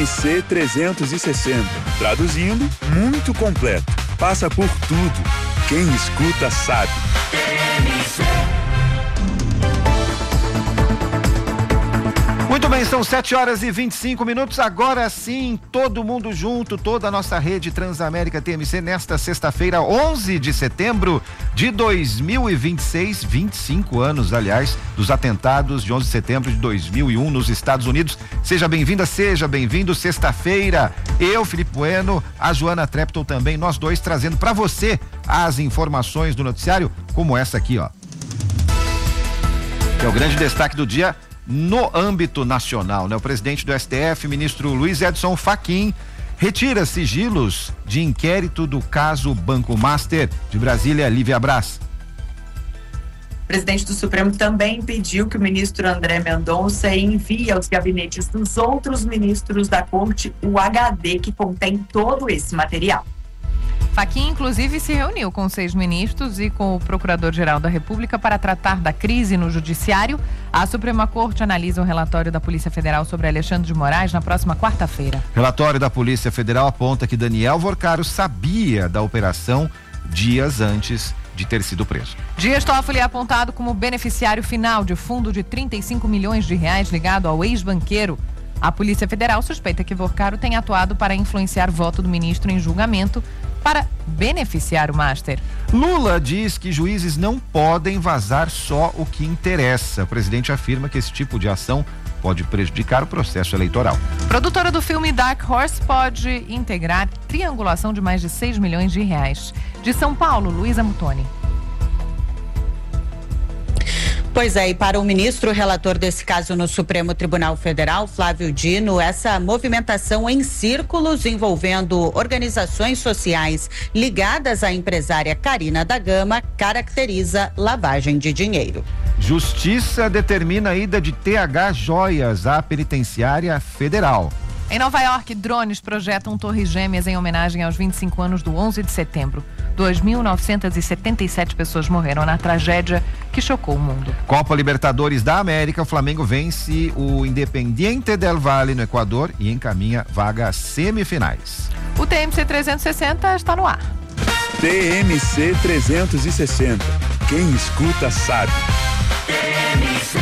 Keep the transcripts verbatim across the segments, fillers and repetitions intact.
M C trezentos e sessenta. Traduzindo, muito completo. Passa por tudo. Quem escuta sabe. Muito bem, são sete horas e vinte e cinco minutos. Agora sim, todo mundo junto, toda a nossa rede Transamérica T M C nesta sexta-feira, onze de setembro de dois mil e vinte e seis, vinte e cinco anos, aliás, dos atentados de onze de setembro de dois mil e um nos Estados Unidos. Seja bem-vinda, seja bem-vindo. Sexta-feira, eu, Felipe Bueno, a Joana Trepton também, nós dois trazendo para você as informações do noticiário, como essa aqui, ó. Que é o grande destaque do dia no âmbito nacional, né? O presidente do S T F, ministro Luiz Edson Fachin, retira sigilos de inquérito do caso Banco Master. De Brasília, Lívia Braz. O presidente do Supremo também pediu que o ministro André Mendonça envie aos gabinetes dos outros ministros da corte o H D que contém todo esse material. Fachin, inclusive, se reuniu com seis ministros e com o Procurador-Geral da República para tratar da crise no Judiciário. A Suprema Corte analisa o relatório da Polícia Federal sobre Alexandre de Moraes na próxima quarta-feira. Relatório da Polícia Federal aponta que Daniel Vorcaro sabia da operação dias antes de ter sido preso. Dias Toffoli é apontado como beneficiário final de fundo de trinta e cinco milhões de reais ligado ao ex-banqueiro. A Polícia Federal suspeita que Vorcaro tenha atuado para influenciar voto do ministro em julgamento para beneficiar o Master. Lula diz que juízes não podem vazar só o que interessa. O presidente afirma que esse tipo de ação pode prejudicar o processo eleitoral. Produtora do filme Dark Horse pode integrar triangulação de mais de seis milhões de reais. De São Paulo, Luísa Mutoni. Pois é, e para o ministro relator desse caso no Supremo Tribunal Federal, Flávio Dino, essa movimentação em círculos envolvendo organizações sociais ligadas à empresária Carina da Gama caracteriza lavagem de dinheiro. Justiça determina a ida de T H Joias à penitenciária federal. Em Nova York, drones projetam torres gêmeas em homenagem aos vinte e cinco anos do onze de setembro. dois mil novecentas e setenta e sete pessoas morreram na tragédia que chocou o mundo. Copa Libertadores da América, o Flamengo vence o Independiente del Valle no Equador e encaminha vaga às semifinais. O T M C trezentos e sessenta está no ar. T M C trezentos e sessenta. Quem escuta sabe. T M C.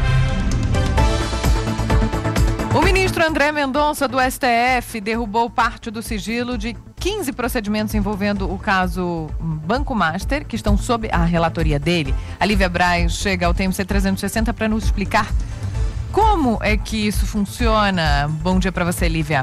O ministro André Mendonça, do S T F, derrubou parte do sigilo de quinze procedimentos envolvendo o caso Banco Master, que estão sob a relatoria dele. A Lívia Braz chega ao T M C trezentos e sessenta para nos explicar como é que isso funciona. Bom dia para você, Lívia.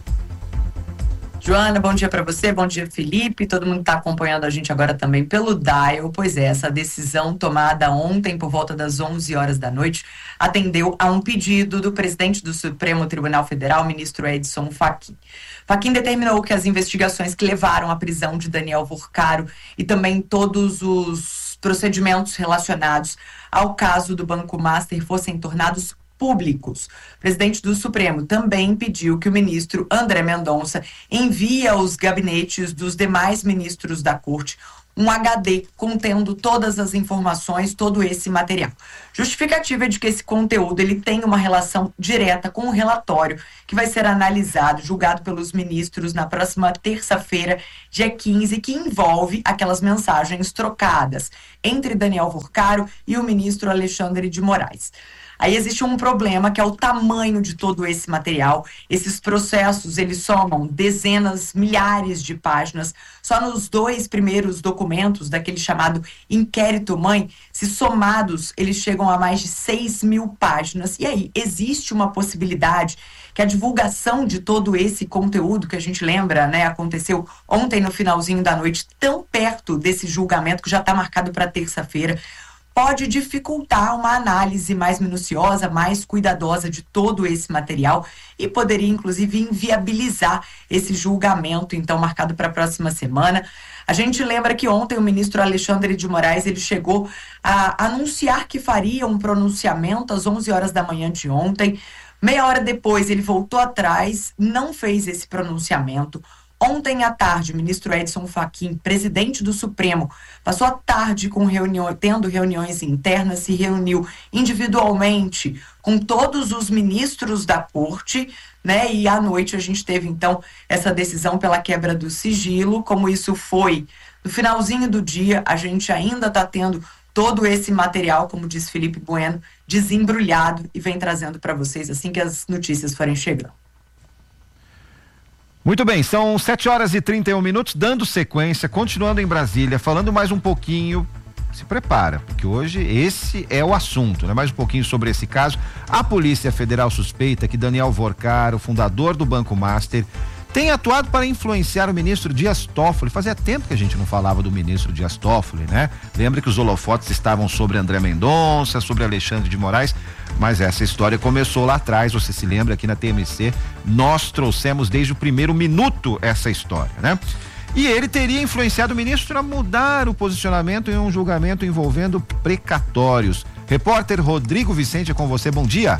Joana, bom dia para você, bom dia, Felipe, todo mundo está acompanhando a gente agora também pelo Dial. Pois é, essa decisão tomada ontem por volta das onze horas da noite atendeu a um pedido do presidente do Supremo Tribunal Federal, ministro Edson Fachin. Fachin determinou que as investigações que levaram à prisão de Daniel Vorcaro e também todos os procedimentos relacionados ao caso do Banco Master fossem tornados públicos. O presidente do Supremo também pediu que o ministro André Mendonça envie aos gabinetes dos demais ministros da corte um H D contendo todas as informações, todo esse material. Justificativa é de que esse conteúdo ele tem uma relação direta com o relatório que vai ser analisado, julgado pelos ministros na próxima terça-feira, dia quinze, que envolve aquelas mensagens trocadas entre Daniel Vorcaro e o ministro Alexandre de Moraes. Aí existe um problema que é o tamanho de todo esse material. Esses processos, eles somam dezenas, milhares de páginas. Só nos dois primeiros documentos daquele chamado inquérito-mãe, se somados, eles chegam a mais de seis mil páginas. E aí, existe uma possibilidade que a divulgação de todo esse conteúdo que a gente lembra, né, aconteceu ontem no finalzinho da noite, tão perto desse julgamento que já está marcado para terça-feira, pode dificultar uma análise mais minuciosa, mais cuidadosa de todo esse material e poderia, inclusive, inviabilizar esse julgamento, então, marcado para a próxima semana. A gente lembra que ontem o ministro Alexandre de Moraes, ele chegou a anunciar que faria um pronunciamento às onze horas da manhã de ontem. Meia hora depois, ele voltou atrás, não fez esse pronunciamento. Ontem à tarde, o ministro Edson Fachin, presidente do Supremo, passou a tarde com reunião, tendo reuniões internas, se reuniu individualmente com todos os ministros da corte, né? E à noite a gente teve, então, essa decisão pela quebra do sigilo. Como isso foi no finalzinho do dia, a gente ainda está tendo todo esse material, como diz Felipe Bueno, desembrulhado e vem trazendo para vocês assim que as notícias forem chegando. Muito bem, são sete horas e trinta e um minutos, dando sequência, continuando em Brasília, falando mais um pouquinho, se prepara, porque hoje esse é o assunto, né? Mais um pouquinho sobre esse caso. A Polícia Federal suspeita que Daniel Vorcar, o fundador do Banco Master, tem atuado para influenciar o ministro Dias Toffoli. Fazia tempo que a gente não falava do ministro Dias Toffoli, né? Lembra que os holofotes estavam sobre André Mendonça, sobre Alexandre de Moraes, mas essa história começou lá atrás. Você se lembra, aqui na T M C nós trouxemos desde o primeiro minuto essa história, né? E ele teria influenciado o ministro a mudar o posicionamento em um julgamento envolvendo precatórios. Repórter Rodrigo Vicente é com você, bom dia.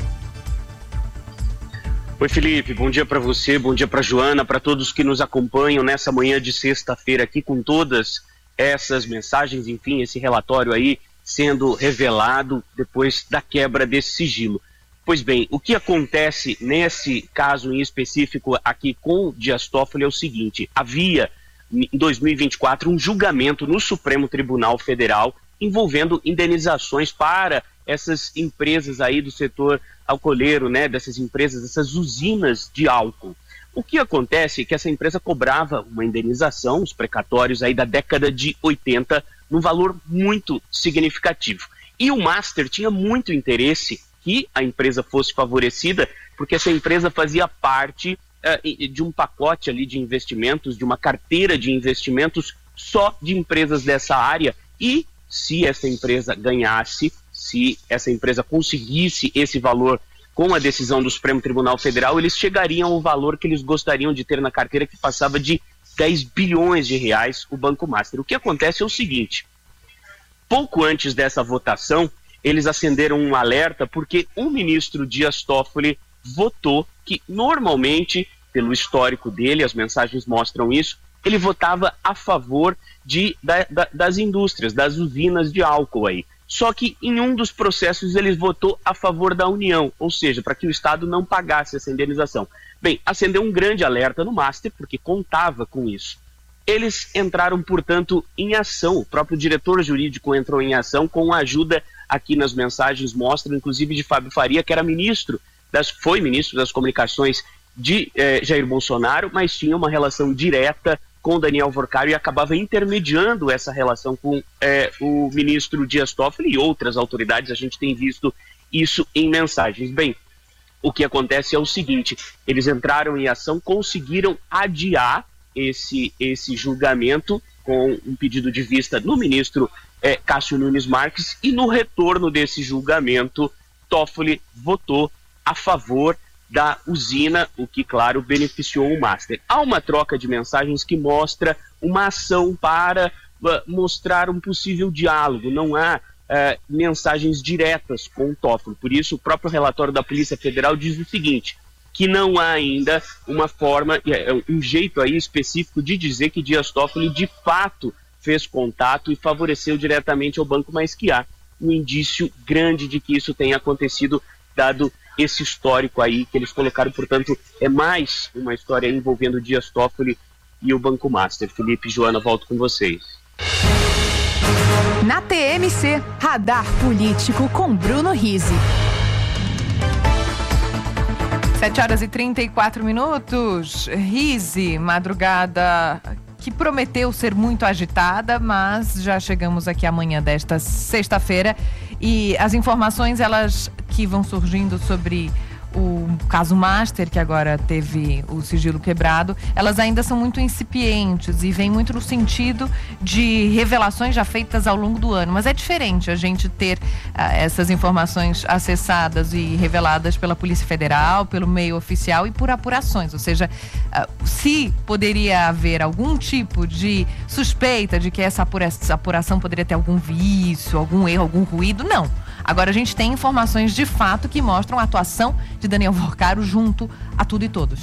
Oi, Felipe, bom dia para você, bom dia para Joana, para todos que nos acompanham nessa manhã de sexta-feira aqui com todas essas mensagens, enfim, esse relatório aí sendo revelado depois da quebra desse sigilo. Pois bem, o que acontece nesse caso em específico aqui com Dias Toffoli é o seguinte: havia em dois mil e vinte e quatro um julgamento no Supremo Tribunal Federal envolvendo indenizações para essas empresas aí do setor alcooleiro, né, dessas empresas, dessas usinas de álcool. O que acontece é que essa empresa cobrava uma indenização, os precatórios aí da década de oitenta, num valor muito significativo. E o Master tinha muito interesse que a empresa fosse favorecida, porque essa empresa fazia parte uh, de um pacote ali de investimentos, de uma carteira de investimentos só de empresas dessa área, e se essa empresa ganhasse, se essa empresa conseguisse esse valor com a decisão do Supremo Tribunal Federal, eles chegariam ao valor que eles gostariam de ter na carteira, que passava de dez bilhões de reais, o Banco Master. O que acontece é o seguinte: pouco antes dessa votação, eles acenderam um alerta porque o ministro Dias Toffoli votou que, normalmente, pelo histórico dele, as mensagens mostram isso, ele votava a favor de, da, da, das indústrias, das usinas de álcool aí. Só que em um dos processos ele votou a favor da União, ou seja, para que o Estado não pagasse essa indenização. Bem, acendeu um grande alerta no Master, porque contava com isso. Eles entraram, portanto, em ação. O próprio diretor jurídico entrou em ação com a ajuda, aqui nas mensagens mostram, inclusive de Fábio Faria, que era ministro, das, foi ministro das comunicações de eh, Jair Bolsonaro, mas tinha uma relação direta com Daniel Vorcar e acabava intermediando essa relação com eh, o ministro Dias Toffoli e outras autoridades. A gente tem visto isso em mensagens. Bem, o que acontece é o seguinte: eles entraram em ação, conseguiram adiar esse, esse julgamento com um pedido de vista no ministro eh, Cássio Nunes Marques, e no retorno desse julgamento, Toffoli votou a favor da usina, o que, claro, beneficiou o Master. Há uma troca de mensagens que mostra uma ação para uh, mostrar um possível diálogo. Não há uh, mensagens diretas com o Toffoli. Por isso, o próprio relatório da Polícia Federal diz o seguinte, que não há ainda uma forma, um jeito aí específico de dizer que Dias Toffoli de fato fez contato e favoreceu diretamente ao banco, mas que há um indício grande de que isso tenha acontecido, dado esse histórico aí que eles colocaram. Portanto, é mais uma história envolvendo Dias Toffoli e o Banco Master. Felipe e Joana, volto com vocês. Na T M C, Radar Político com Bruno Rizzi. sete horas e trinta e quatro minutos. Rizzi, madrugada que prometeu ser muito agitada, mas já chegamos aqui amanhã desta sexta-feira e as informações, elas que vão surgindo sobre o caso Master, que agora teve o sigilo quebrado, elas ainda são muito incipientes e vêm muito no sentido de revelações já feitas ao longo do ano. Mas é diferente a gente ter uh, essas informações acessadas e reveladas pela Polícia Federal, pelo meio oficial e por apurações. Ou seja, uh, se poderia haver algum tipo de suspeita de que essa apura- apuração poderia ter algum vício, algum erro, algum ruído, não. Agora a gente tem informações de fato que mostram a atuação de Daniel Vorcar junto a tudo e todos.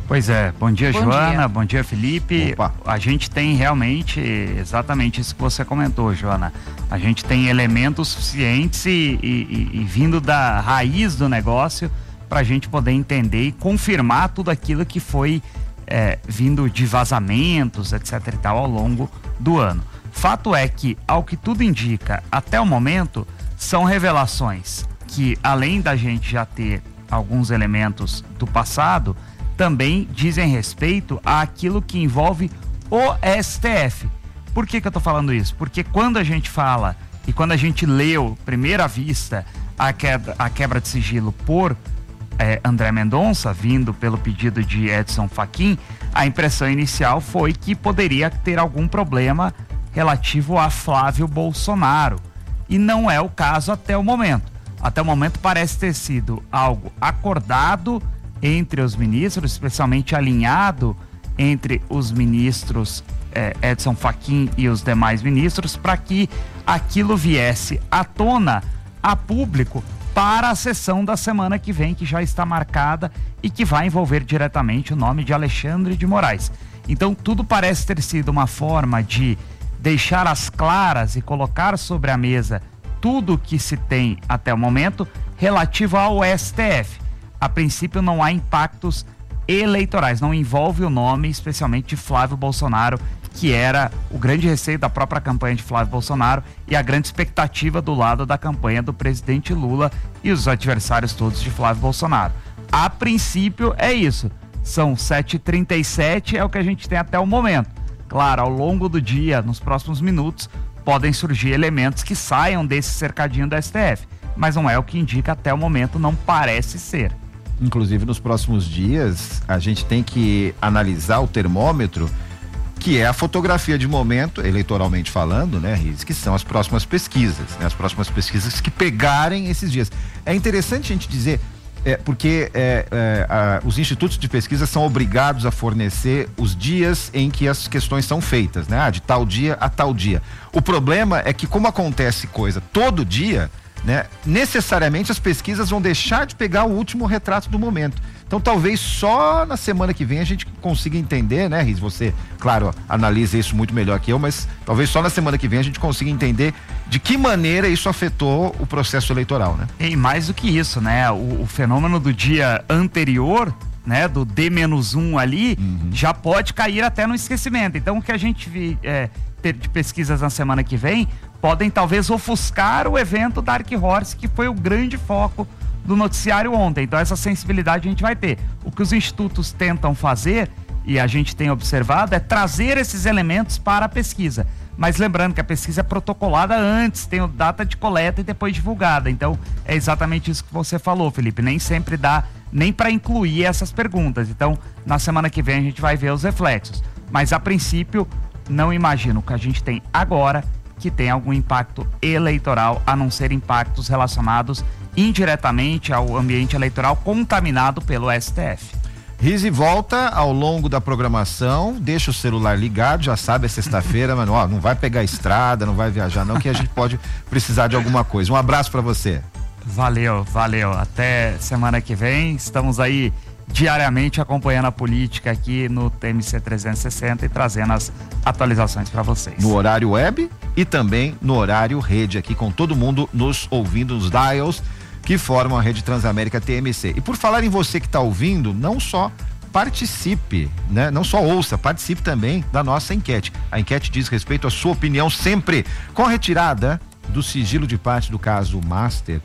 Pois é, bom dia, Bom Joana, dia. bom dia, Felipe. Opa. A gente tem realmente exatamente isso que você comentou, Joana. A gente tem elementos suficientes e, e, e, e vindo da raiz do negócio para a gente poder entender e confirmar tudo aquilo que foi é, vindo de vazamentos, etc e tal, ao longo do ano. Fato é que, ao que tudo indica, até o momento, são revelações que, além da gente já ter alguns elementos do passado, também dizem respeito àquilo que envolve o S T F. Por que que eu tô falando isso? Porque quando a gente fala e quando a gente leu, primeira vista, a quebra, a quebra de sigilo por eh, André Mendonça, vindo pelo pedido de Edson Fachin, a impressão inicial foi que poderia ter algum problema relativo a Flávio Bolsonaro. E não é o caso até o momento. Até o momento parece ter sido algo acordado entre os ministros, especialmente alinhado entre os ministros eh, Edson Fachin e os demais ministros, para que aquilo viesse à tona, a público, para a sessão da semana que vem, que já está marcada e que vai envolver diretamente o nome de Alexandre de Moraes. Então tudo parece ter sido uma forma de deixar às claras e colocar sobre a mesa tudo o que se tem até o momento relativo ao S T F. A princípio não há impactos eleitorais, não envolve o nome especialmente de Flávio Bolsonaro, que era o grande receio da própria campanha de Flávio Bolsonaro e a grande expectativa do lado da campanha do presidente Lula e os adversários todos de Flávio Bolsonaro. A princípio é isso, são sete e trinta e sete, é o que a gente tem até o momento. Claro, ao longo do dia, nos próximos minutos, podem surgir elementos que saiam desse cercadinho da S T F, mas não é o que indica até o momento, não parece ser. Inclusive, nos próximos dias, a gente tem que analisar o termômetro, que é a fotografia de momento, eleitoralmente falando, né, Riz, que são as próximas pesquisas, né, as próximas pesquisas que pegarem esses dias. É interessante a gente dizer, é, porque é, é, a, os institutos de pesquisa são obrigados a fornecer os dias em que as questões são feitas, né, ah, de tal dia a tal dia. O problema é que, como acontece coisa todo dia, né, necessariamente as pesquisas vão deixar de pegar o último retrato do momento. Então talvez só na semana que vem a gente consiga entender, né, Riz? Você, claro, analisa isso muito melhor que eu, mas talvez só na semana que vem a gente consiga entender de que maneira isso afetou o processo eleitoral, né? E mais do que isso, né? O, o fenômeno do dia anterior, né, do D menos um ali, uhum, já pode cair até no esquecimento. Então o que a gente vi, é, ter de pesquisas na semana que vem podem talvez ofuscar o evento Dark Horse, que foi o grande foco do noticiário ontem. Então essa sensibilidade a gente vai ter. O que os institutos tentam fazer, e a gente tem observado, é trazer esses elementos para a pesquisa. Mas lembrando que a pesquisa é protocolada antes, tem data de coleta e depois divulgada. Então é exatamente isso que você falou, Felipe. Nem sempre dá nem para incluir essas perguntas. Então na semana que vem a gente vai ver os reflexos. Mas a princípio não imagino que a gente tem agora que tem algum impacto eleitoral, a não ser impactos relacionados indiretamente ao ambiente eleitoral contaminado pelo S T F. Rize volta ao longo da programação, deixa o celular ligado, já sabe, é sexta-feira, mas ó, não vai pegar estrada, não vai viajar não, que a gente pode precisar de alguma coisa. Um abraço para você. Valeu, valeu. Até semana que vem, estamos aí diariamente acompanhando a política aqui no T M C trezentos e sessenta e trazendo as atualizações para vocês. No horário web e também no horário rede, aqui com todo mundo nos ouvindo, os dials que formam a rede Transamérica T M C. E por falar em você que está ouvindo, não só participe, né? Não só ouça, participe também da nossa enquete. A enquete diz respeito à sua opinião sempre. Com a retirada do sigilo de parte do caso Master,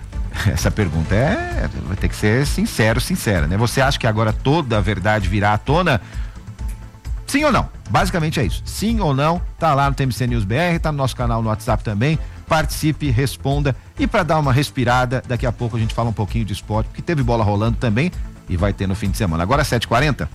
essa pergunta é, vai ter que ser sincero, sincera, né? Você acha que agora toda a verdade virá à tona? Sim ou não? Basicamente é isso. Sim ou não? Tá lá no T M C News B R, tá no nosso canal no WhatsApp também. Participe, responda. E para dar uma respirada, daqui a pouco a gente fala um pouquinho de esporte, porque teve bola rolando também e vai ter no fim de semana. Agora sete e quarenta.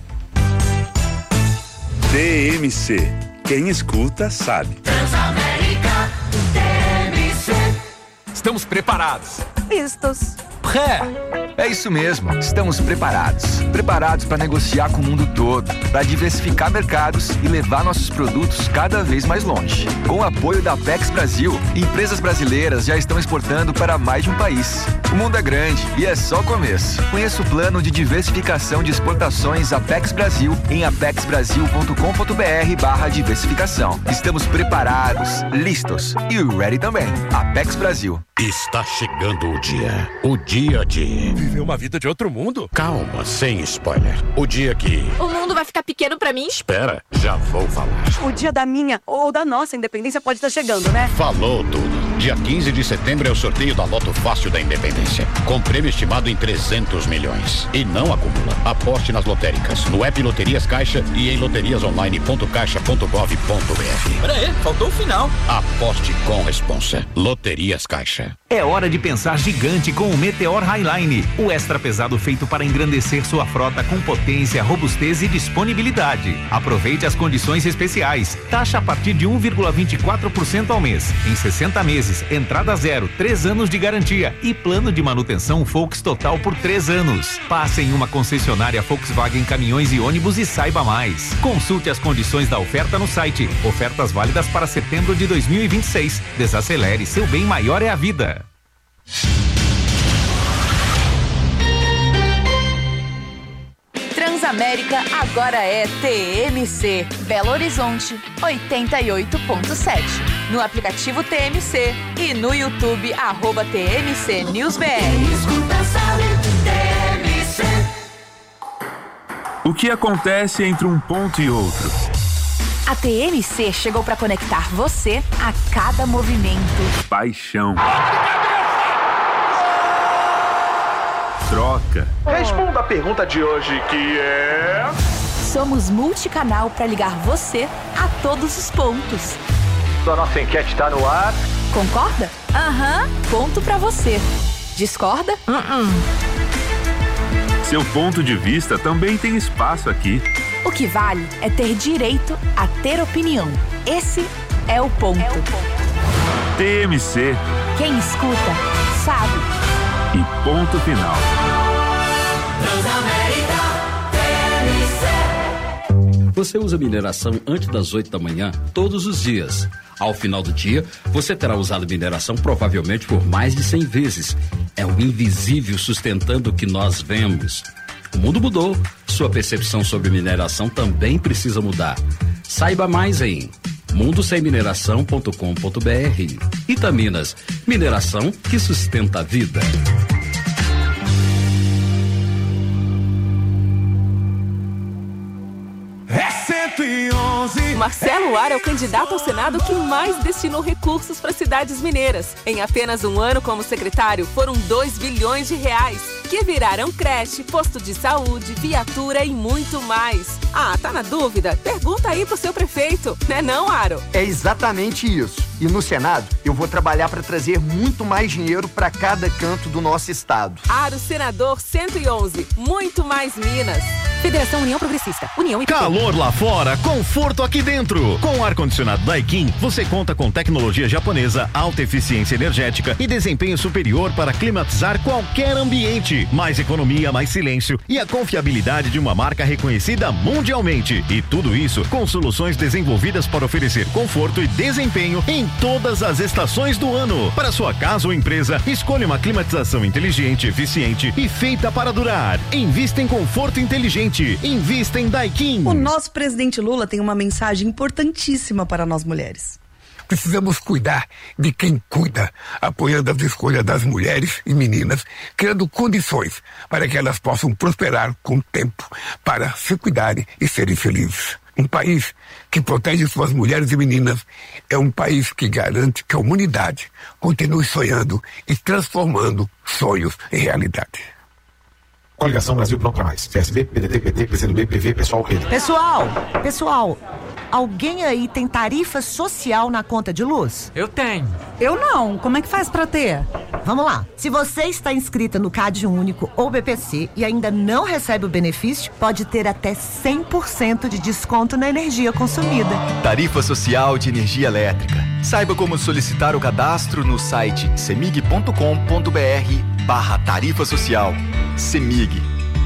T M C. Quem escuta sabe. Transamérica T M C. Estamos preparados. Vistos. Pré. É isso mesmo, estamos preparados. Preparados para negociar com o mundo todo, para diversificar mercados e levar nossos produtos cada vez mais longe. Com o apoio da Apex Brasil, empresas brasileiras já estão exportando para mais de um país. O mundo é grande e é só o começo. Conheça o plano de diversificação de exportações Apex Brasil em apexbrasil.com.br barra diversificação. Estamos preparados, listos e ready também. Apex Brasil. Está chegando o dia. O dia de... viver uma vida de outro mundo? Calma, sem spoiler. O dia que... o mundo vai ficar pequeno pra mim? Espera, já vou falar. O dia da minha ou da nossa independência pode estar chegando, né? Falou tudo. Dia quinze de setembro é o sorteio da Loto Fácil da Independência. Com prêmio estimado em trezentos milhões. E não acumula. Aposte nas lotéricas, no app Loterias Caixa e em loterias online ponto caixa ponto gov ponto br. Pera aí, faltou o final. Aposte com responsa. Loterias Caixa. É hora de pensar gigante com o Meteor Highline, o extra pesado feito para engrandecer sua frota com potência, robustez e disponibilidade. Aproveite as condições especiais. Taxa a partir de um vírgula vinte e quatro por cento ao mês. Em sessenta meses, entrada zero, três anos de garantia e plano de manutenção Volks total por três anos. Passe em uma concessionária Volkswagen Caminhões e Ônibus e saiba mais. Consulte as condições da oferta no site. Ofertas válidas para setembro de dois mil e vinte e seis. Desacelere, seu bem maior é a vida. Transamérica agora é T M C, Belo Horizonte, oitenta e oito ponto sete. No aplicativo T M C e no YouTube, arroba T M C News B R. O que acontece entre um ponto e outro? A T M C chegou para conectar você a cada movimento. Paixão. Troca. Responda a pergunta de hoje, que é... Somos multicanal para ligar você a todos os pontos. A nossa enquete está no ar. Concorda? Aham, ponto para você. Discorda? Uh-uh. Seu ponto de vista também tem espaço aqui. O que vale é ter direito a ter opinião. Esse é o ponto. É o ponto. T M C. Quem escuta, sabe. E ponto final. Transamérica T M C. Você usa mineração antes das oito da manhã todos os dias. Ao final do dia, você terá usado mineração provavelmente por mais de cem vezes. É o invisível sustentando o que nós vemos. O mundo mudou. Sua percepção sobre mineração também precisa mudar. Saiba mais em mundo sem mineração ponto com ponto br. Itaminas, mineração que sustenta a vida. É cento e onze. Marcelo Ar é o candidato ao Senado que mais destinou recursos para cidades mineiras. Em apenas um ano como secretário, foram dois bilhões de reais, que viraram creche, posto de saúde, viatura e muito mais. Ah, tá na dúvida? Pergunta aí pro seu prefeito, né não, Aro? É exatamente isso. E no Senado, eu vou trabalhar para trazer muito mais dinheiro para cada canto do nosso estado. Aro Senador cento e onze, muito mais Minas. Federação União Progressista, União e Calor lá fora, conforto aqui dentro. Com o ar-condicionado Daikin, você conta com tecnologia japonesa, alta eficiência energética e desempenho superior para climatizar qualquer ambiente. Mais economia, mais silêncio e a confiabilidade de uma marca reconhecida mundialmente. E tudo isso com soluções desenvolvidas para oferecer conforto e desempenho em todas as estações do ano. Para sua casa ou empresa, escolha uma climatização inteligente, eficiente e feita para durar. Invista em conforto inteligente. Invista em Daikin. O nosso presidente Lula tem uma mensagem importantíssima para nós mulheres. Precisamos cuidar de quem cuida, apoiando as escolhas das mulheres e meninas, criando condições para que elas possam prosperar com o tempo, para se cuidarem e serem felizes. Um país que protege suas mulheres e meninas é um país que garante que a humanidade continue sonhando e transformando sonhos em realidade. Coligação Brasil Pronto pra Mais. C S B, P D T, P T, P C do B, P V, Pessoal, Rede. Pessoal, pessoal, Alguém aí tem tarifa social na conta de luz? Eu tenho. Eu não. Como é que faz pra ter? Vamos lá. Se você está inscrita no Cade Único ou B P C e ainda não recebe o benefício, pode ter até cem por cento de desconto na energia consumida. Tarifa Social de Energia Elétrica. Saiba como solicitar o cadastro no site semig ponto com ponto br barra tarifa social. Semig.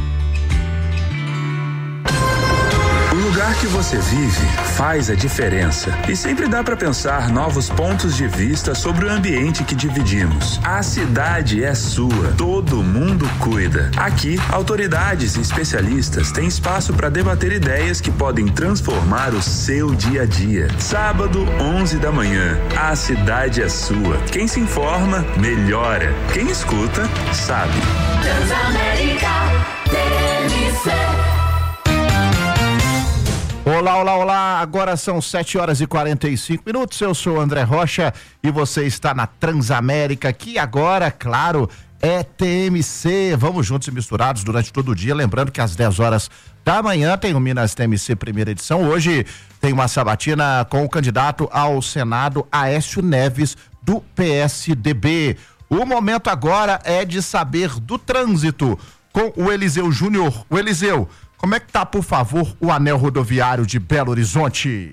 O lugar que você vive faz a diferença e sempre dá para pensar novos pontos de vista sobre o ambiente que dividimos. A cidade é sua, todo mundo cuida. Aqui, autoridades e especialistas têm espaço para debater ideias que podem transformar o seu dia a dia. Sábado, onze da manhã, a cidade é sua. Quem se informa, melhora. Quem escuta, sabe. Transamérica T M C. Olá, olá, olá, agora são sete horas e quarenta e cinco minutos, eu sou o André Rocha e você está na Transamérica, que agora, claro, é T M C, vamos juntos e misturados durante todo o dia, lembrando que às dez horas da manhã tem o Minas T M C primeira edição, hoje tem uma sabatina com o candidato ao Senado Aécio Neves do P S D B. O momento agora é de saber do trânsito com o Eliseu Júnior. O Eliseu, como é que tá, por favor, o anel rodoviário de Belo Horizonte?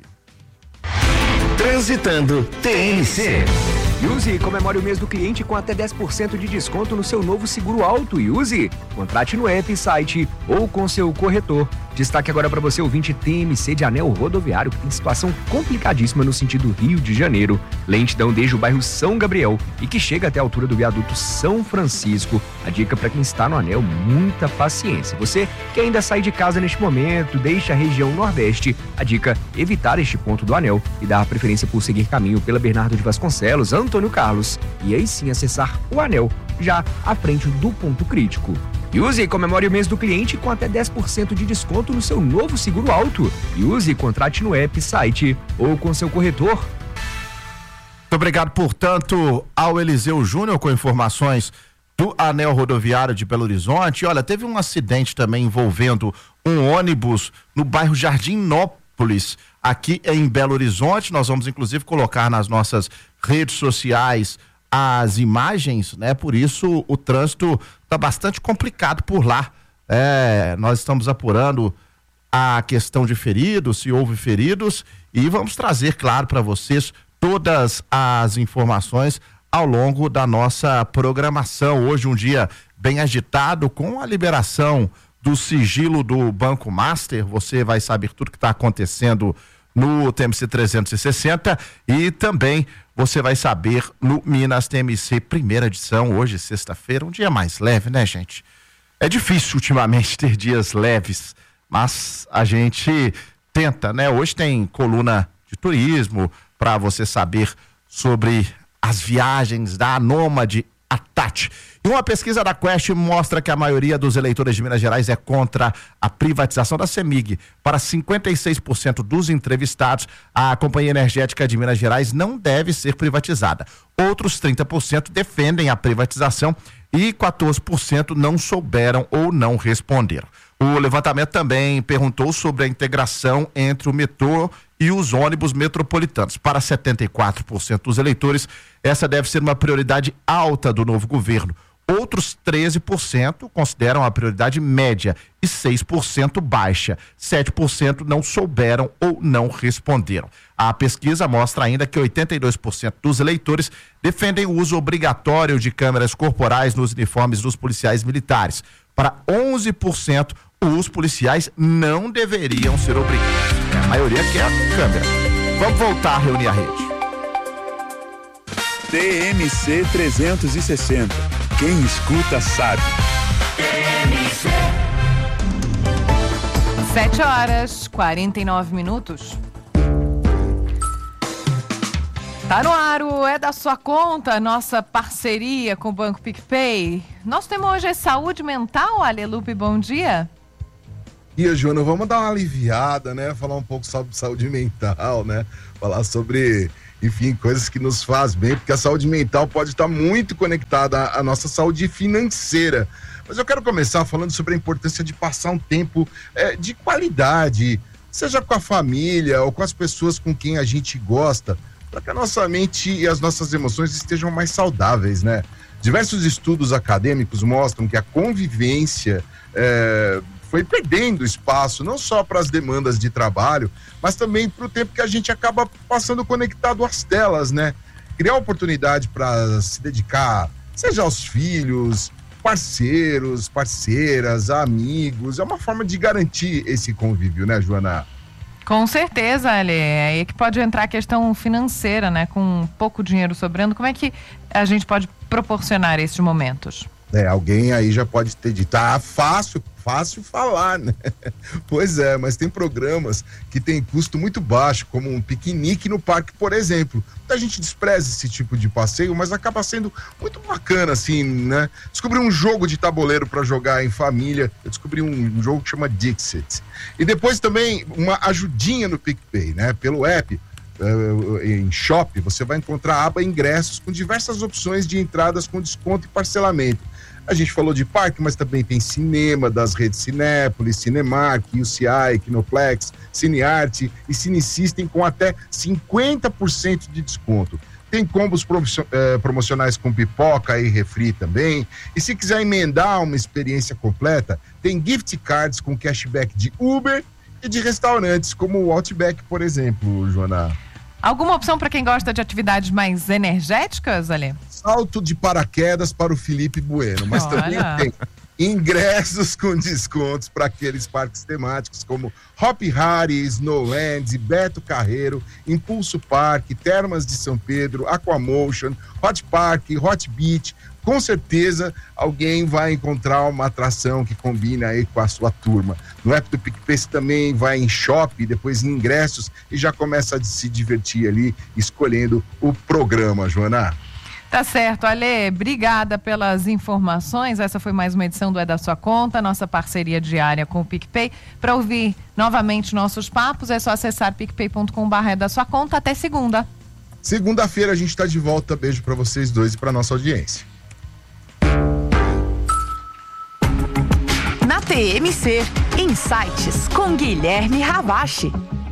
Transitando T M C. Use e comemore o mês do cliente com até dez por cento de desconto no seu novo seguro auto. Use. Contrate no app, site ou com seu corretor. Destaque agora para você, ouvinte T M C de anel rodoviário, que tem situação complicadíssima no sentido Rio de Janeiro. Lentidão desde o bairro São Gabriel e que chega até a altura do viaduto São Francisco. A dica para quem está no anel, muita paciência. Você que ainda sai de casa neste momento, deixa a região Nordeste, a dica, evitar este ponto do anel e dar preferência por seguir caminho pela Bernardo de Vasconcelos, Antônio Carlos, e aí sim acessar o anel, já à frente do ponto crítico. Use e comemore o mês do cliente com até dez por cento de desconto no seu novo seguro auto. Use e contrate no app, site ou com seu corretor. Muito obrigado, portanto, ao Eliseu Júnior com informações do anel rodoviário de Belo Horizonte. Olha, teve um acidente também envolvendo um ônibus no bairro Jardinópolis, aqui em Belo Horizonte. Nós vamos inclusive colocar nas nossas redes sociais as imagens, né? Por isso o trânsito está bastante complicado por lá. É, nós estamos apurando a questão de feridos, se houve feridos, e vamos trazer, claro, para vocês todas as informações ao longo da nossa programação. Hoje um dia bem agitado com a liberação do sigilo do Banco Master. Você vai saber tudo que está acontecendo no T M C trezentos e sessenta e também você vai saber no Minas T M C primeira edição, hoje sexta-feira, um dia mais leve, né, gente? É difícil ultimamente ter dias leves, mas a gente tenta, né? Hoje tem coluna de turismo para você saber sobre as viagens da nômade a Tati. E uma pesquisa da Quest mostra que a maioria dos eleitores de Minas Gerais é contra a privatização da Semig. Para cinquenta e seis por cento dos entrevistados, a Companhia Energética de Minas Gerais não deve ser privatizada. Outros trinta por cento defendem a privatização e quatorze por cento não souberam ou não responderam. O levantamento também perguntou sobre a integração entre o metrô e os ônibus metropolitanos. Para setenta e quatro por cento dos eleitores, essa deve ser uma prioridade alta do novo governo. Outros treze por cento consideram a prioridade média e seis por cento baixa. sete por cento não souberam ou não responderam. A pesquisa mostra ainda que oitenta e dois por cento dos eleitores defendem o uso obrigatório de câmeras corporais nos uniformes dos policiais militares. Para onze por cento, os policiais não deveriam ser obrigados. A maioria quer a câmera. Vamos voltar a reunir a rede. T M C trezentos e sessenta. Quem escuta sabe. sete horas, quarenta e nove minutos. Tá no ar, o É da Sua Conta, nossa parceria com o Banco PicPay. Nosso tema hoje é saúde mental, Alelupe, bom dia. E a Joana, vamos dar uma aliviada, né? Falar um pouco sobre saúde mental, né? Falar sobre, enfim, coisas que nos faz bem, porque a saúde mental pode estar muito conectada à nossa saúde financeira. Mas eu quero começar falando sobre a importância de passar um tempo é, de qualidade, seja com a família ou com as pessoas com quem a gente gosta, para que a nossa mente e as nossas emoções estejam mais saudáveis, né? Diversos estudos acadêmicos mostram que a convivência é, foi perdendo espaço, não só para as demandas de trabalho, mas também para o tempo que a gente acaba passando conectado às telas, né? Criar oportunidade para se dedicar, seja aos filhos, parceiros, parceiras, amigos, é uma forma de garantir esse convívio, né, Joana? Com certeza, Ale. É aí que pode entrar a questão financeira, né? Com pouco dinheiro sobrando, como é que a gente pode proporcionar esses momentos? É, alguém aí já pode ter dito, ah, fácil, fácil falar, né? Pois é, mas tem programas que tem custo muito baixo, como um piquenique no parque, por exemplo. A gente despreza esse tipo de passeio, mas acaba sendo muito bacana, assim, né? Descobri um jogo de tabuleiro para jogar em família, eu descobri um, um jogo que chama Dixit. E depois também uma ajudinha no PicPay, né? Pelo app, Uh, em Shop, você vai encontrar a aba ingressos com diversas opções de entradas com desconto e parcelamento. A gente falou de parque, mas também tem cinema das redes Cinépolis, Cinemark, U C I, Kinoplex, Cinearte e Cinesystem com até cinquenta por cento de desconto. Tem combos eh, promocionais com pipoca e refri também. E se quiser emendar uma experiência completa, tem gift cards com cashback de Uber e de restaurantes como o Outback, por exemplo, Joana. Alguma opção para quem gosta de atividades mais energéticas, Ale? Salto de paraquedas para o Felipe Bueno, mas Olha. também tem ingressos com descontos para aqueles parques temáticos como Hop Hari, Snowlands, Beto Carreiro, Impulso Park, Termas de São Pedro, Aquamotion, Hot Park, Hot Beach. Com certeza alguém vai encontrar uma atração que combina aí com a sua turma. No app do PicPay você também vai em Shop, depois em ingressos e já começa a se divertir ali escolhendo o programa, Joana. Tá certo, Ale, obrigada pelas informações. Essa foi mais uma edição do É da Sua Conta, nossa parceria diária com o PicPay. Para ouvir novamente nossos papos, é só acessar picpay ponto com barra é da sua conta. Até segunda. Segunda-feira a gente está de volta. Beijo para vocês dois e para nossa audiência. Na T M C, Insights com Guilherme Ravache.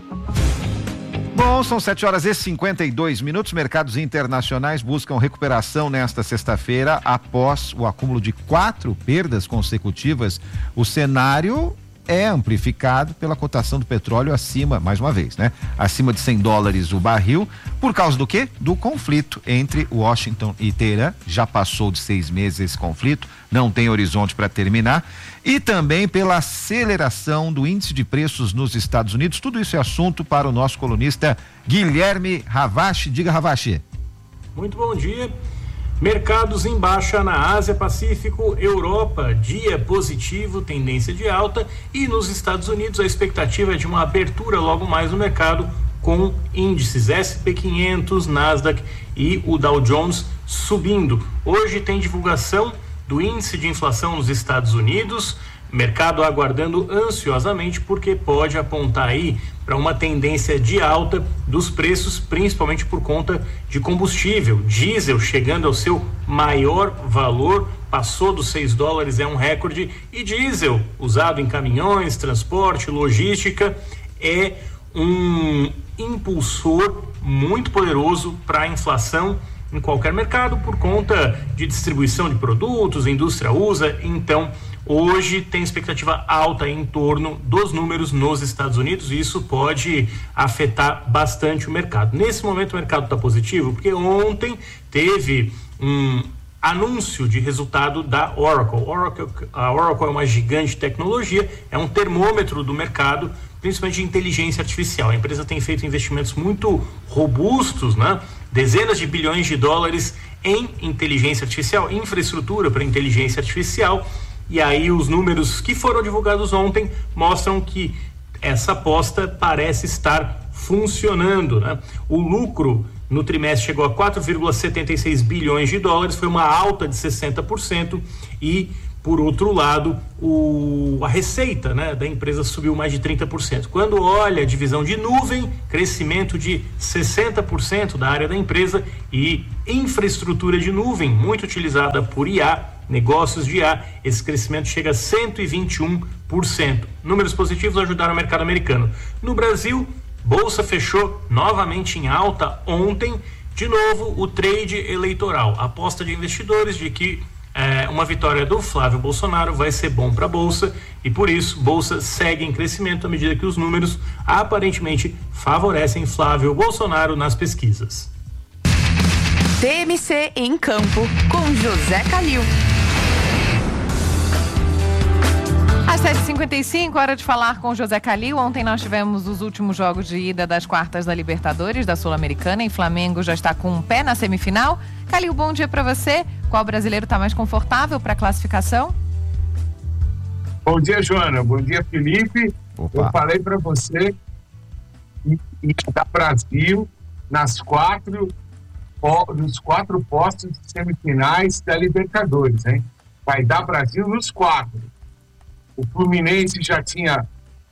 Bom, são sete horas e cinquenta e dois minutos. Mercados internacionais buscam recuperação nesta sexta-feira após o acúmulo de quatro perdas consecutivas. O cenário é amplificado pela cotação do petróleo acima, mais uma vez, né? Acima de cem dólares o barril. Por causa do quê? Do conflito entre Washington e Teherã. Já passou de seis meses esse conflito, não tem horizonte para terminar. E também pela aceleração do índice de preços nos Estados Unidos. Tudo isso é assunto para o nosso colunista Guilherme Ravache. Diga, Ravache. Muito bom dia. Mercados em baixa na Ásia Pacífico, Europa, dia positivo, tendência de alta, e nos Estados Unidos a expectativa é de uma abertura logo mais no mercado com índices S e P quinhentos, Nasdaq e o Dow Jones subindo. Hoje tem divulgação do índice de inflação nos Estados Unidos, mercado aguardando ansiosamente porque pode apontar aí para uma tendência de alta dos preços, principalmente por conta de combustível. Diesel chegando ao seu maior valor, passou dos seis dólares, é um recorde, e diesel usado em caminhões, transporte, logística, é um impulsor muito poderoso para a inflação em qualquer mercado por conta de distribuição de produtos, a indústria usa. Então hoje tem expectativa alta em torno dos números nos Estados Unidos e isso pode afetar bastante o mercado. Nesse momento o mercado está positivo porque ontem teve um anúncio de resultado da Oracle. Oracle. A Oracle é uma gigante de tecnologia, é um termômetro do mercado, principalmente de inteligência artificial. A empresa tem feito investimentos muito robustos, né? Dezenas de bilhões de dólares em inteligência artificial, infraestrutura para inteligência artificial. E aí os números que foram divulgados ontem mostram que essa aposta parece estar funcionando, né? O lucro no trimestre chegou a quatro vírgula setenta e seis bilhões de dólares, foi uma alta de sessenta por cento e, por outro lado, o, a receita, né, da empresa subiu mais de trinta por cento. Quando olha a divisão de nuvem, crescimento de sessenta por cento da área da empresa, e infraestrutura de nuvem, muito utilizada por I A, negócios de I A, esse crescimento chega a cento e vinte e um por cento. Números positivos ajudaram o mercado americano. No Brasil, bolsa fechou novamente em alta ontem. De novo, o trade eleitoral, a aposta de investidores de que é, uma vitória do Flávio Bolsonaro vai ser bom para a bolsa, e por isso bolsa segue em crescimento à medida que os números aparentemente favorecem Flávio Bolsonaro nas pesquisas. T M C em campo com José Calil. Às sete e cinquenta e cinco, hora de falar com José Calil. Ontem nós tivemos os últimos jogos de ida das quartas da Libertadores, da Sul-Americana, e Flamengo já está com um pé na semifinal. Calil, bom dia para você. Qual brasileiro está mais confortável para a classificação? Bom dia, Joana. Bom dia, Felipe. Opa. Eu falei para você que da Brasil nas quatro, nos quatro postos de semifinais da Libertadores, hein? Vai dar Brasil nos quatro. O Fluminense já tinha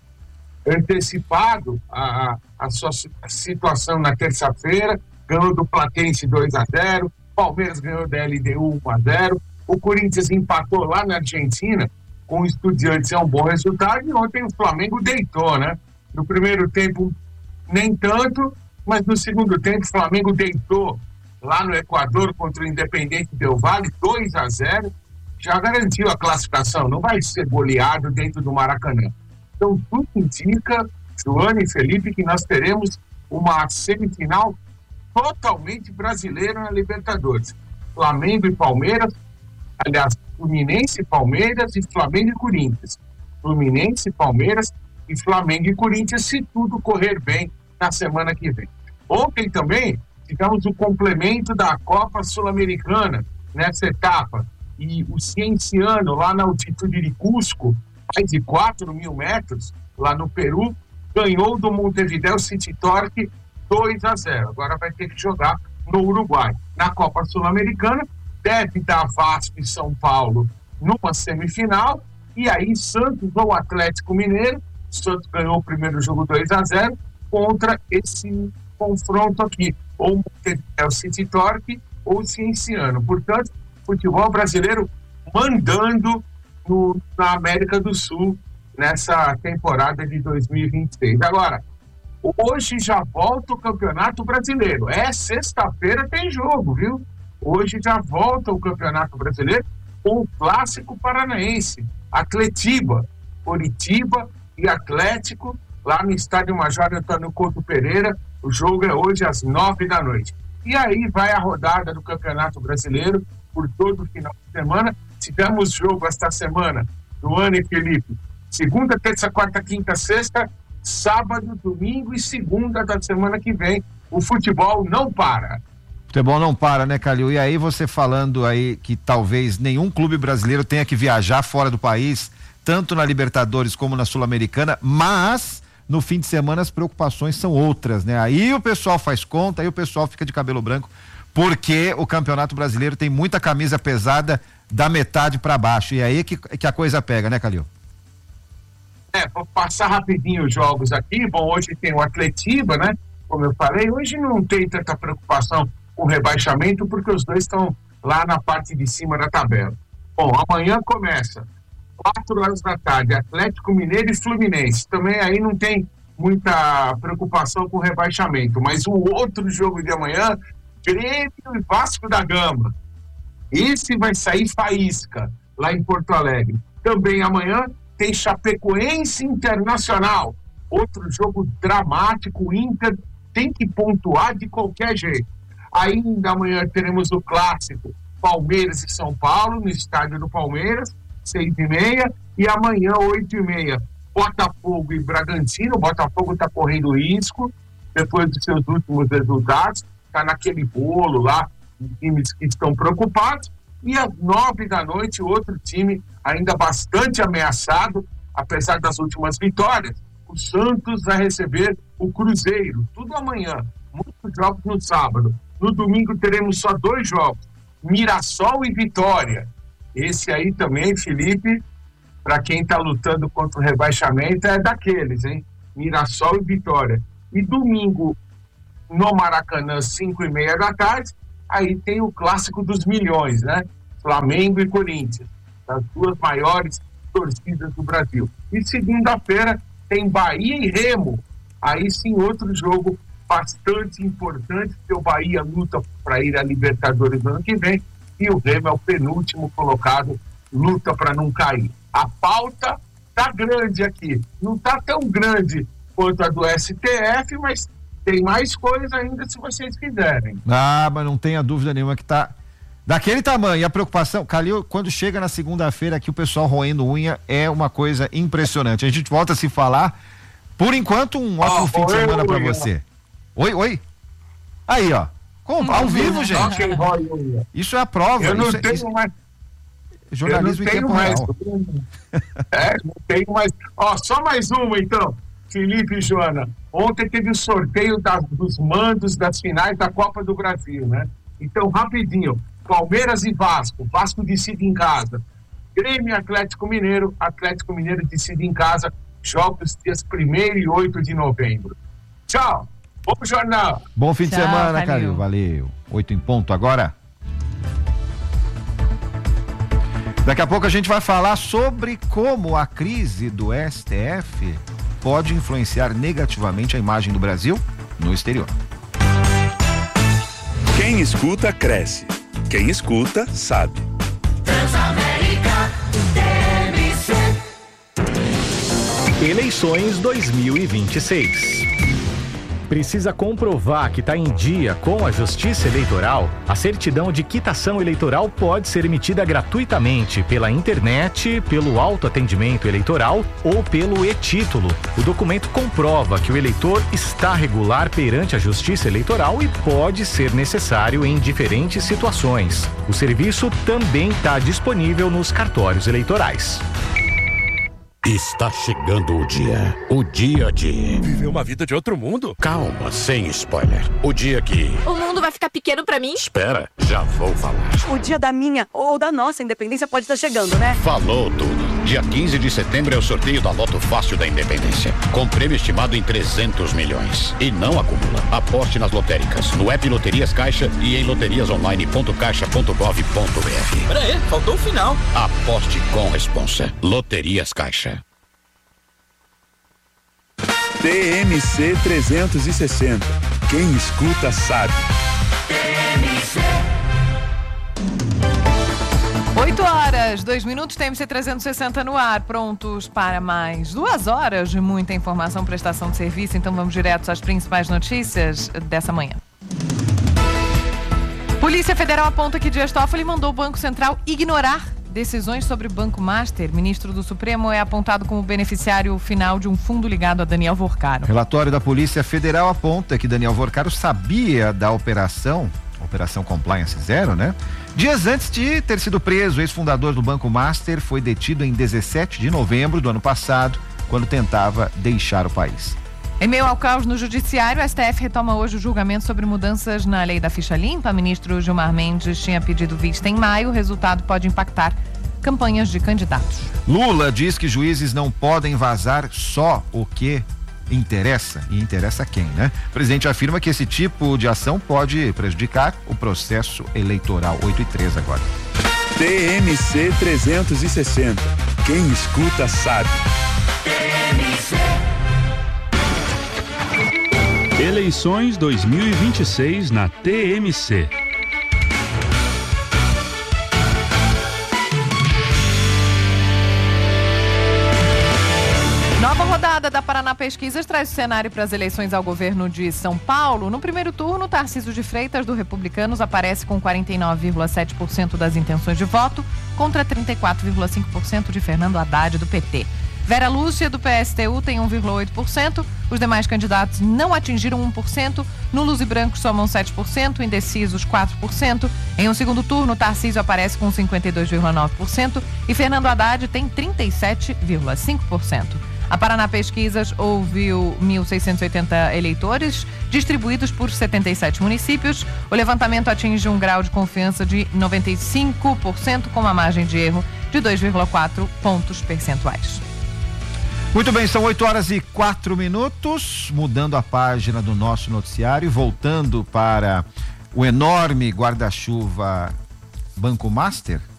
antecipado a, a sua situação na terça-feira, ganhou do Platense dois a zero, Palmeiras ganhou da L D U um a zero, o Corinthians empatou lá na Argentina com o Estudiantes, é um bom resultado, e ontem o Flamengo deitou, né? No primeiro tempo nem tanto, mas no segundo tempo o Flamengo deitou lá no Equador contra o Independente Del Valle, dois a zero, já garantiu a classificação, não vai ser goleado dentro do Maracanã. Então, tudo indica, Joana e Felipe, que nós teremos uma semifinal totalmente brasileira na Libertadores. Flamengo e Palmeiras, aliás, Fluminense e Palmeiras e Flamengo e Corinthians. Fluminense e Palmeiras e Flamengo e Corinthians, se tudo correr bem na semana que vem. Ontem também tivemos o complemento da Copa Sul-Americana nessa etapa. E o Cienciano, lá na altitude de Cusco, mais de quatro mil metros, lá no Peru, ganhou do Montevideo City Torque dois a zero. Agora vai ter que jogar no Uruguai. Na Copa Sul-Americana, deve dar Vasco e São Paulo numa semifinal, e aí Santos ou Atlético Mineiro. Santos ganhou o primeiro jogo dois a zero contra esse confronto aqui, ou Montevideo City Torque ou Cienciano. Portanto, futebol brasileiro mandando no, na América do Sul nessa temporada de dois mil e vinte e seis. Agora, hoje já volta o Campeonato Brasileiro. É sexta-feira, tem jogo, viu? Hoje já volta o Campeonato Brasileiro com o Clássico Paranaense, Atletiba, Coritiba e Atlético, lá no Estádio Major Antônio Couto Pereira. O jogo é hoje às nove da noite. E aí vai a rodada do Campeonato Brasileiro por todo o final de semana. Tivemos jogo esta semana, Joana e Felipe, segunda, terça, quarta, quinta, sexta, sábado, domingo e segunda da semana que vem. O futebol não para. Futebol não para, né, Calil? E aí você falando aí que talvez nenhum clube brasileiro tenha que viajar fora do país, tanto na Libertadores como na Sul-Americana, mas no fim de semana as preocupações são outras, né? Aí o pessoal faz conta, aí o pessoal fica de cabelo branco, porque o Campeonato Brasileiro tem muita camisa pesada da metade para baixo, e aí que, que a coisa pega, né, Calil? É, vou passar rapidinho os jogos aqui. Bom, hoje tem o Atletiba, né? Como eu falei, hoje não tem tanta preocupação com o rebaixamento, porque os dois estão lá na parte de cima da tabela. Bom, amanhã começa, quatro horas da tarde, Atlético Mineiro e Fluminense. Também aí não tem muita preocupação com o rebaixamento, mas o outro jogo de amanhã, Grêmio e Vasco da Gama. Esse vai sair faísca lá em Porto Alegre. Também amanhã tem Chapecoense Internacional. Outro jogo dramático. O Inter tem que pontuar de qualquer jeito. Ainda amanhã teremos o clássico Palmeiras e São Paulo, no estádio do Palmeiras, seis e meia. E amanhã, oito e meia, Botafogo e Bragantino. O Botafogo está correndo risco depois dos seus últimos resultados. Está naquele bolo lá, times que estão preocupados. E às nove da noite, outro time ainda bastante ameaçado, apesar das últimas vitórias. O Santos vai receber o Cruzeiro, tudo amanhã. Muitos jogos no sábado. No domingo teremos só dois jogos, Mirassol e Vitória. Esse aí também, Felipe, para quem está lutando contra o rebaixamento, é daqueles, hein? Mirassol e Vitória. E domingo, no Maracanã, cinco e meia da tarde, aí tem o clássico dos milhões, né? Flamengo e Corinthians, as duas maiores torcidas do Brasil. E segunda-feira tem Bahia e Remo, aí sim outro jogo bastante importante, porque o Bahia luta para ir à Libertadores no ano que vem e o Remo é o penúltimo colocado, luta para não cair. A pauta tá grande aqui, não tá tão grande quanto a do S T F, mas tem mais coisa ainda se vocês quiserem. Ah, mas não tenha dúvida nenhuma que tá daquele tamanho. E a preocupação, Calil, quando chega na segunda-feira aqui o pessoal roendo unha é uma coisa impressionante. A gente volta a se falar. Por enquanto, um ótimo oh, fim de semana para você. Oi, oi. Aí, ó. Com, ao vivo, gente. Isso é a prova. Eu não isso tenho é, isso... mais. Jornalismo eu não em tempo mais. real. É, não tenho mais. Ó, só mais uma, então. Felipe e Joana. Ontem teve o sorteio das, dos mandos das finais da Copa do Brasil, né? Então, rapidinho. Palmeiras e Vasco. Vasco decide em casa. Grêmio e Atlético Mineiro. Atlético Mineiro decide em casa. Jogos dias primeiro e oito de novembro. Tchau. Bom jornal. Bom fim de Tchau, semana, Calil. Calil. Valeu. Oito em ponto agora. Daqui a pouco a gente vai falar sobre como a crise do S T F pode influenciar negativamente a imagem do Brasil no exterior. Quem escuta, cresce. Quem escuta, sabe. Transamérica T M C. Eleições dois mil e vinte e seis. Precisa comprovar que está em dia com a Justiça Eleitoral? A certidão de quitação eleitoral pode ser emitida gratuitamente pela internet, pelo autoatendimento eleitoral ou pelo e-título. O documento comprova que o eleitor está regular perante a Justiça Eleitoral e pode ser necessário em diferentes situações. O serviço também está disponível nos cartórios eleitorais. Está chegando o dia. O dia de... Viver uma vida de outro mundo? Calma, sem spoiler. O dia que... O mundo vai ficar pequeno pra mim? Espera, já vou falar. O dia da minha ou da nossa independência pode estar chegando, né? Falou tudo. Dia quinze de setembro é o sorteio da Loto Fácil da Independência. Com prêmio estimado em trezentos milhões. E não acumula. Aposte nas lotéricas, no app Loterias Caixa e em loterias online ponto caixa ponto gov ponto br. Pera aí, faltou o final. Aposte com responsa. Loterias Caixa. T M C trezentos e sessenta. Quem escuta sabe. T M C. oito horas, dois minutos, T M C trezentos e sessenta no ar, prontos para mais duas horas de muita informação, prestação de serviço. Então vamos direto às principais notícias dessa manhã. Polícia Federal aponta que Dias Toffoli mandou o Banco Central ignorar decisões sobre Banco Master. Ministro do Supremo é apontado como beneficiário final de um fundo ligado a Daniel Vorcaro. Relatório da Polícia Federal aponta que Daniel Vorcaro sabia da operação, Operação Compliance Zero, né? Dias antes de ter sido preso, o ex-fundador do Banco Master foi detido em dezessete de novembro do ano passado, quando tentava deixar o país. Em meio ao caos no judiciário, o S T F retoma hoje o julgamento sobre mudanças na lei da ficha limpa. O ministro Gilmar Mendes tinha pedido vista em maio. O resultado pode impactar campanhas de candidatos. Lula diz que juízes não podem vazar só o que interessa. E interessa quem, né? O presidente afirma que esse tipo de ação pode prejudicar o processo eleitoral. oito e três agora. T M C trezentos e sessenta. Quem escuta sabe. T M C. Eleições dois mil e vinte e seis na T M C. Nova rodada da Paraná Pesquisas traz o cenário para as eleições ao governo de São Paulo. No primeiro turno, Tarcísio de Freitas, do Republicanos, aparece com quarenta e nove vírgula sete por cento das intenções de voto, contra trinta e quatro vírgula cinco por cento de Fernando Haddad, do P T. Vera Lúcia, do P S T U, tem um vírgula oito por cento. Os demais candidatos não atingiram um por cento. Nulos e brancos somam sete por cento, indecisos quatro por cento. Em um segundo turno, Tarcísio aparece com cinquenta e dois vírgula nove por cento e Fernando Haddad tem trinta e sete vírgula cinco por cento. A Paraná Pesquisas ouviu mil seiscentos e oitenta eleitores, distribuídos por setenta e sete municípios. O levantamento atinge um grau de confiança de noventa e cinco por cento, com uma margem de erro de dois vírgula quatro pontos percentuais. Muito bem, são oito horas e quatro minutos, mudando a página do nosso noticiário e voltando para o enorme guarda-chuva Banco Master.